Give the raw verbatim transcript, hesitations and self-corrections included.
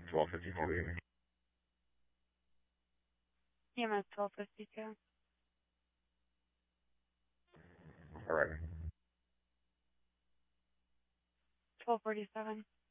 twelve fifty-two, Amy. E M S twelve fifty-two. All right. twelve forty-seven.